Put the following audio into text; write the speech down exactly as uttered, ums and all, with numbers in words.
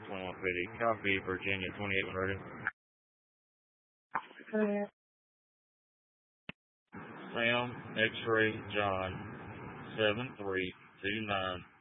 twenty-one fifty. Copy, Virginia twenty-eight one ready. Okay. Sam, X-ray, John, seven three two nine.